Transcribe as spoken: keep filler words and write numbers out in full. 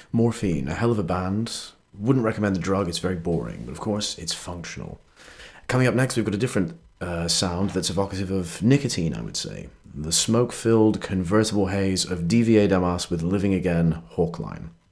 Morphine, a hell of a band. Wouldn't recommend the drug, it's very boring, but of course, it's functional. Coming up next, we've got a different uh, sound that's evocative of nicotine, I would say. The smoke-filled convertible haze of D V A Damas with Living Again, Hawkline.